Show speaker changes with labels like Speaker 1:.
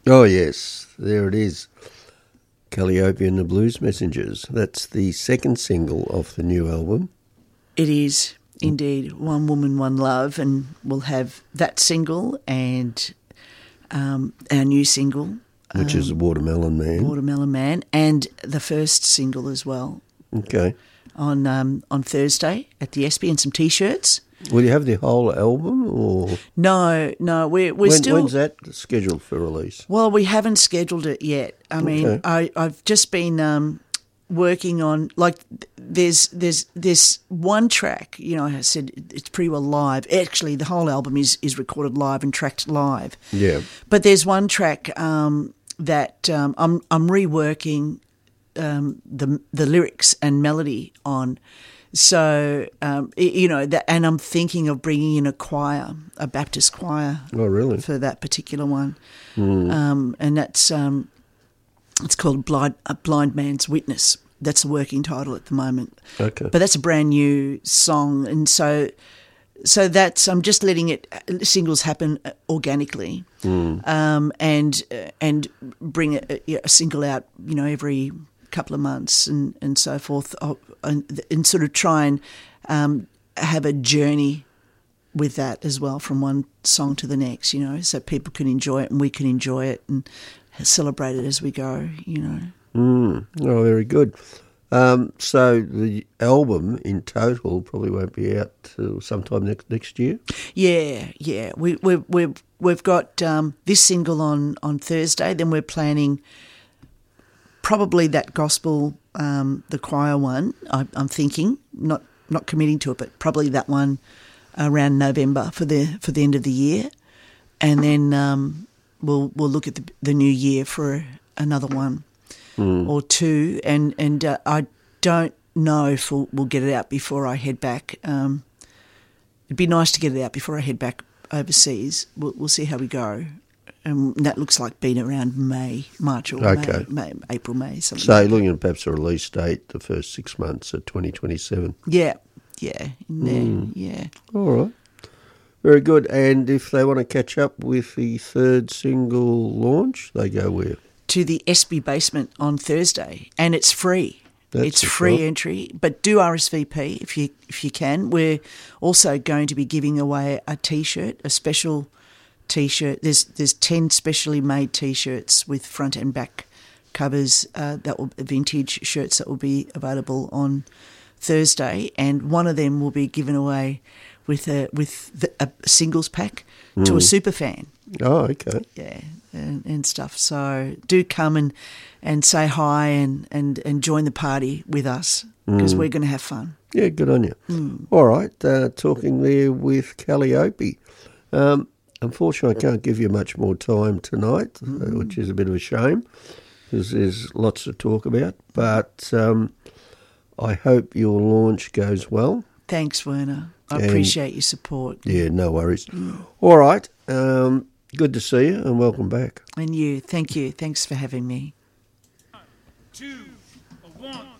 Speaker 1: Oh, yes, there it is. Calliope and the Blues Messengers. That's the second single off the new album.
Speaker 2: It is indeed One Woman, One Love, and we'll have that single and our new single,
Speaker 1: Which is Watermelon Man.
Speaker 2: Watermelon Man, and the first single as well.
Speaker 1: Okay.
Speaker 2: On Thursday at the Espy, and some T-shirts.
Speaker 1: Will you have the whole album, or
Speaker 2: No, we're still.
Speaker 1: When's that scheduled for release?
Speaker 2: Well, we haven't scheduled it yet. I mean, I've just been working on, like, there's one track. You know, I said it's pretty well live. Actually, the whole album is recorded live and tracked live.
Speaker 1: Yeah.
Speaker 2: But there's one track that I'm reworking the lyrics and melody on. So, you know, and I'm thinking of bringing in a choir, a Baptist choir.
Speaker 1: Oh, really?
Speaker 2: For that particular one. And that's, it's called A Blind Man's Witness. That's the working title at the moment.
Speaker 1: Okay.
Speaker 2: But that's a brand new song. And so that's, I'm just letting singles happen organically. And bring a single out, you know, every couple of months and so forth, and sort of try and have a journey with that as well, from one song to the next, you know, so people can enjoy it and we can enjoy it and celebrate it as we go, you know.
Speaker 1: Oh, very good. So the album in total probably won't be out till sometime next year?
Speaker 2: Yeah. We've got this single on Thursday, then we're planning probably that gospel, the choir one. I'm thinking, not committing to it, but probably that one around November for the end of the year, and then we'll look at the new year for another one or two. And I don't know if we'll get it out before I head back. It'd be nice to get it out before I head back overseas. We'll see how we go. And that looks like being around March or April, May. Something
Speaker 1: So
Speaker 2: like
Speaker 1: looking at perhaps a release date, the first 6 months of 2027.
Speaker 2: Yeah, in there, yeah.
Speaker 1: All right. Very good. And if they want to catch up with the third single launch, they go where?
Speaker 2: To the Espy Basement on Thursday, and it's free. It's free
Speaker 1: right.
Speaker 2: entry, but do RSVP if you can. We're also going to be giving away a T-shirt, a special T-shirt. There's 10 specially made T-shirts with front and back covers, that will vintage shirts that will be available on Thursday, and one of them will be given away with a singles pack to a super fan.
Speaker 1: Oh, okay.
Speaker 2: Yeah, and stuff. So do come and say hi and join the party with us, because we're going to have fun.
Speaker 1: Yeah, good on you. All right, talking there with Calliope. Unfortunately, I can't give you much more time tonight, which is a bit of a shame, because there's lots to talk about. But I hope your launch goes well.
Speaker 2: Thanks, Werner. I appreciate your support.
Speaker 1: Yeah, no worries. All right, good to see you, and welcome back.
Speaker 2: And you, thank you. Thanks for having me.
Speaker 3: 1, 2, 1.